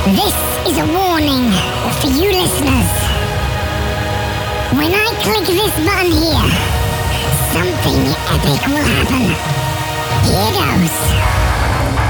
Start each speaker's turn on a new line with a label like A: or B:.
A: This is a warning for you listeners. When I click this button here, something epic will happen. Here goes.